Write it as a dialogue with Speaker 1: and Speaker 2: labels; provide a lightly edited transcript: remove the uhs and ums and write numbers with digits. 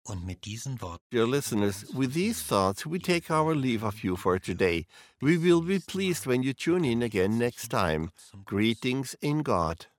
Speaker 1: Dear listeners, with these thoughts, we take our leave of you for today. We will be pleased when you tune in again next time. Greetings in God.